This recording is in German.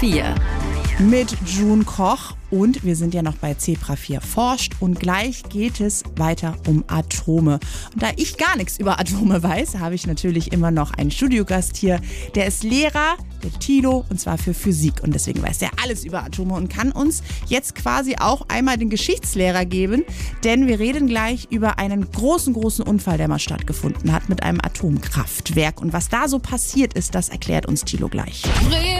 4. Mit June Koch. Und wir sind ja noch bei Zebra 4 forscht und gleich geht es weiter um Atome. Und da ich gar nichts über Atome weiß, habe ich natürlich immer noch einen Studiogast hier. Der ist Lehrer, der Thilo, und zwar für Physik. Und deswegen weiß er alles über Atome und kann uns jetzt quasi auch einmal den Geschichtslehrer geben. Denn wir reden gleich über einen großen Unfall, der mal stattgefunden hat mit einem Atomkraftwerk. Und was da so passiert ist, das erklärt uns Thilo gleich.